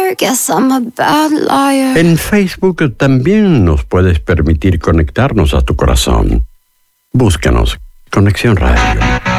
guess I'm a bad liar. En Facebook también nos puedes permitir conectarnos a tu corazón. Búscanos, Conexión Radio.